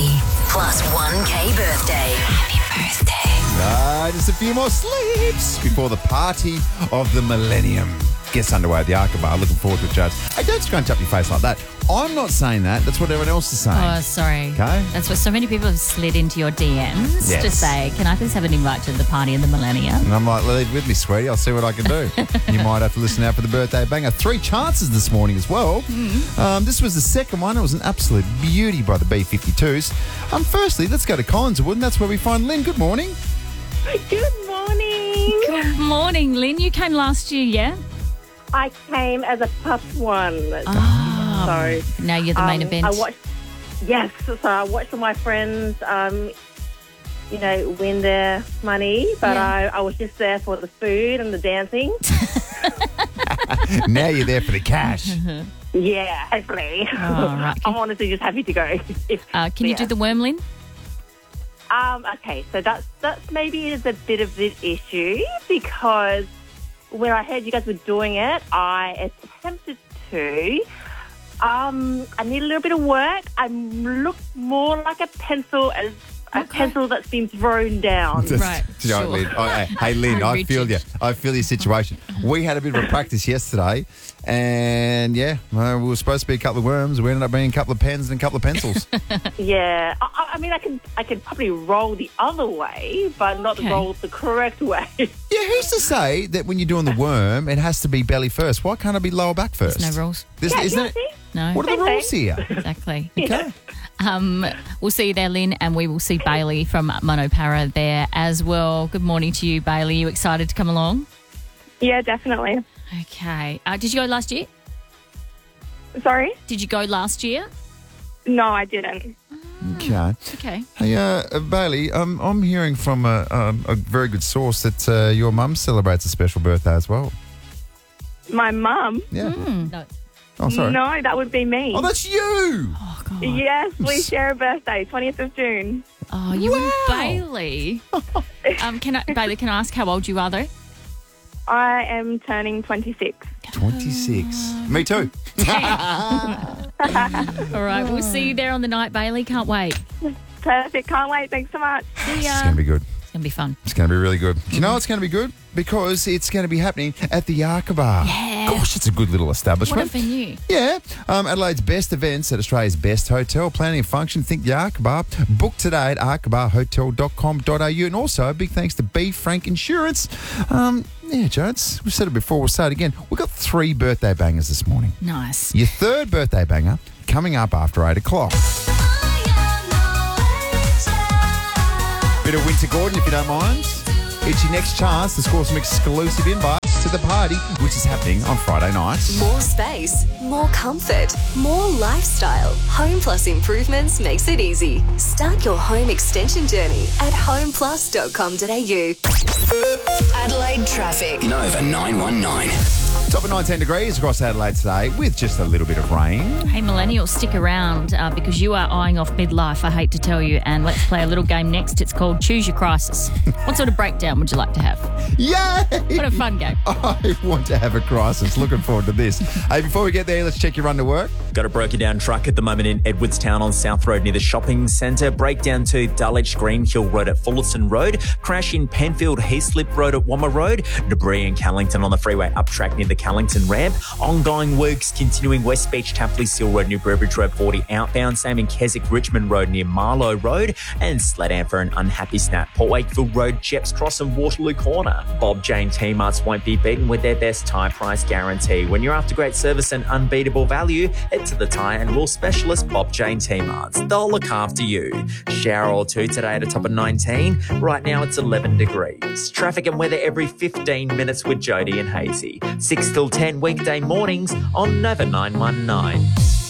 Hazy. Plus 1K birthday. Happy birthday. Just a few more sleeps before the party of the millennium gets underway at the Aqaba. Looking forward to it, Judge. Hey, don't scrunch up your face like that. I'm not saying that. That's what everyone else is saying. Oh, sorry. Okay. That's what so many people have slid into your DMs to Yes. say, can I please have an invite to the party of the millennium? And I'm like, leave with me, sweetie. I'll see what I can do. You might have to listen out for the birthday banger. 3 chances this morning as well. This was the second one. It was an absolute beauty by the B-52s. Firstly, let's go to Collinswood, and that's where we find Lynn. Good morning. Good morning. Good morning, Lynn. You came last year, yeah? I came as a +1. So Now you're the main event. So I watched all my friends, win their money, but Yeah. I was just there for the food and the dancing. Now you're there for the cash. Yeah, hopefully. Oh, right. I'm honestly just happy to go. Can you do the worm, Lynn? Okay, so that's maybe is a bit of the issue because when I heard you guys were doing it, I attempted to. I need a little bit of work. I look more like a pencil a pencil that's been thrown down. Right, Do you know what, Lynn? Hey, Lynn, Very I feel you. rigid. I feel your situation. We had a bit of a practice yesterday, and we were supposed to be a couple of worms. We ended up being a couple of pens and a couple of pencils. Yeah, I mean, I could probably roll the other way, but not Okay. roll the correct way. Yeah, who's to say that when you're doing the worm, it has to be belly first? Why can't it be lower back first? There's no rules. Isn't it? see? No. What are the rules here? Exactly. Okay. We'll see you there, Lynn, and we will see Bailey from Monopara there as well. Good morning to you, Bailey. You excited to come along? Yeah, definitely. Okay. Did you go last year? Sorry? Did you go last year? No, I didn't. Okay. Okay. Hey, Bailey, I'm hearing from a very good source that your mum celebrates a special birthday as well. My mum? Yeah. No. Oh, sorry. No, that would be me. Oh, that's you. Oh, God. Yes, we share a birthday, 20th of June. Oh, you and Bailey. Bailey, can I ask how old you are, though? I am turning 26. 26. Me too. All right. We'll see you there on the night, Bailey. Can't wait. Perfect. Can't wait. Thanks so much. See It's ya. going to be good. It's going to be fun. It's going to be really good. Do you know it's going to be good? Because it's going to be happening at the Aqaba. Yeah. Gosh, it's a good little What establishment. a venue. Yeah. Adelaide's best events at Australia's best hotel. Planning a function, think the Aqaba. Book today at aqabahotel.com.au. And also, a big thanks to B. Frank Insurance. Jones, we've said it before, we'll say it again. We've got 3 birthday bangers this morning. Nice. Your 3rd birthday banger coming up after 8 o'clock. Bit of Winter Gordon, if you don't mind. It's your next chance to score some exclusive invites to the party, which is happening on Friday night. More space, more comfort, more lifestyle. Home Plus Improvements makes it easy. Start your home extension journey at homeplus.com.au. Adelaide traffic. Nova 919. Top of 19 degrees across Adelaide today with just a little bit of rain. Hey, millennials, stick around because you are eyeing off midlife, I hate to tell you. And let's play a little game next. It's called Choose Your Crisis. What sort of breakdown would you like to have? Yay! What a fun game. I want to have a crisis. Looking forward to this. Hey, before we get there, let's check your run to work. Got a broken down truck at the moment in Edwardstown on South Road near the shopping centre. Breakdown to Dulwich Green Hill Road at Fullerton Road. Crash in Penfield Heathslip Road at Womma Road. Debris in Callington on the freeway up track near the Callington ramp. Ongoing works continuing West Beach Tapley Seal Road near Burbridge Road 40 outbound. Same in Keswick Richmond Road near Marlow Road. And Sledam for an unhappy snap. Port Wakefield Road, Jeps Cross and Waterloo Corner. Bob Jane T-Marts won't be beaten with their best tyre price guarantee. When you're after great service and unbeatable value, head to the tyre and wheel specialist Bob Jane T-Marts. They'll look after you. Shower or two today at a top of 19. Right now it's 11 degrees. Traffic and weather every 15 minutes with Jody and Hazy. 6 till 10 weekday mornings on Nova 919.